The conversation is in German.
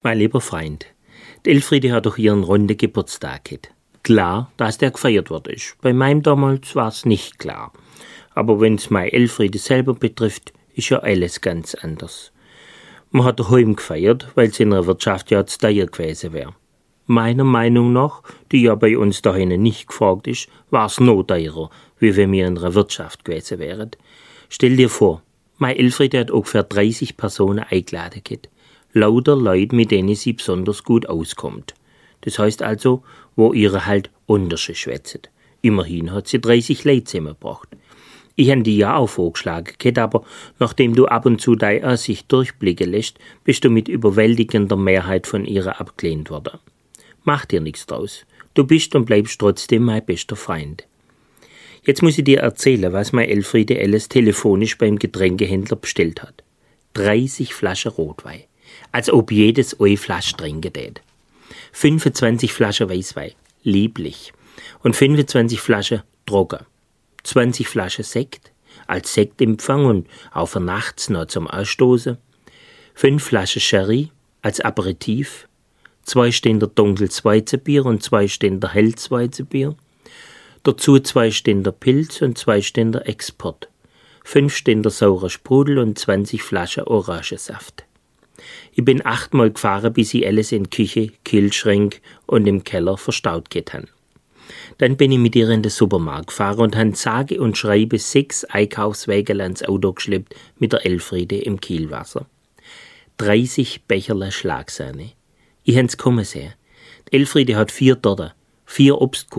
Mein lieber Freund, die Elfriede hat doch ihren runden Geburtstag gehabt. Klar, dass der gefeiert worden ist. Bei meinem damals war's nicht klar. Aber wenn's meine Elfriede selber betrifft, ist ja alles ganz anders. Man hat daheim gefeiert, weil's in der Wirtschaft ja zu teuer gewesen wäre. Meiner Meinung nach, die ja bei uns daheim nicht gefragt ist, war's noch teurer, wie wenn wir in der Wirtschaft gewesen wären. Stell dir vor, meine Elfriede hat ungefähr 30 Personen eingeladen gehabt. Lauter Leute, mit denen sie besonders gut auskommt. Das heißt also, wo ihre halt Unterschied schwätzen. Immerhin hat sie 30 Leute zusammengebracht. Ich habe die ja auch vorgeschlagen, aber nachdem du ab und zu deine Ansicht durchblicken lässt, bist du mit überwältigender Mehrheit von ihr abgelehnt worden. Mach dir nichts draus. Du bist und bleibst trotzdem mein bester Freund. Jetzt muss ich dir erzählen, was meine Elfriede alles telefonisch beim Getränkehändler bestellt hat. 30 Flaschen Rotwein. Als ob jedes eine Flasche trinken tät. 25 Flaschen Weißwein, lieblich. Und 25 Flaschen trocken. 20 Flaschen Sekt, als Sektempfang und auch für nachts noch zum Ausstoßen. 5 Flaschen Sherry, als Aperitif. 2 Ständer dunkles Weizenbier und 2 Ständer helles Weizenbier. Dazu 2 Ständer Pilz und 2 Ständer Export. 5 Ständer saurer Sprudel und 20 Flaschen Orangensaft. Ich bin 8-mal gefahren, bis ich alles in Küche, Kühlschrank und im Keller verstaut getan. Dann bin ich mit ihr in den Supermarkt gefahren und han sage und schreibe 6 Einkaufswägen ans Auto geschleppt mit der Elfriede im Kielwasser. 30 Becherle Schlagsahne. Ich hab's kommen sehen. Die Elfriede hat 4 Torten, 4 Obstkuchen.